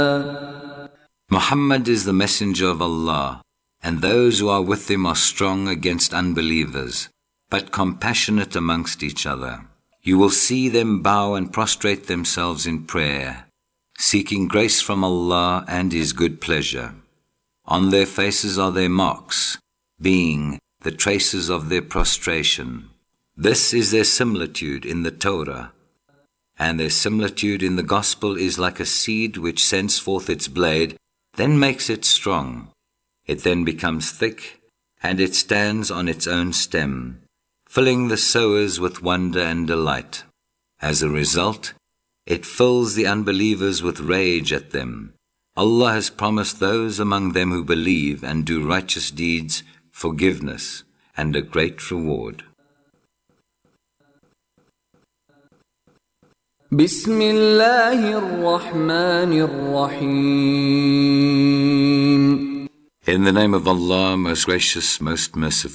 Muhammad is the messenger of Allah, and those who are with him are strong against unbelievers, but compassionate amongst each other. You will see them bow and prostrate themselves in prayer, seeking grace from Allah and His good pleasure. On their faces are their marks, being the traces of their prostration. This is their similitude in the Torah, and their similitude in the Gospel is like a seed which sends forth its blade, then makes it strong. It then becomes thick, and it stands on its own stem, filling the sowers with wonder and delight. As a result, it fills the unbelievers with rage at them. Allah has promised those among them who believe and do righteous deeds forgiveness and a great reward. Bismillahir-Rahmanir-Rahim. In the name of Allah, most gracious, most merciful.